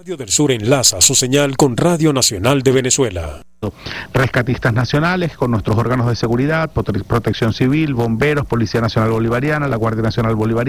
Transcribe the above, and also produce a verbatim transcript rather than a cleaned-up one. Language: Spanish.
Radio del Sur enlaza su señal con Radio Nacional de Venezuela. Rescatistas nacionales con nuestros órganos de seguridad, Protección Civil, bomberos, Policía Nacional Bolivariana, la Guardia Nacional Bolivariana.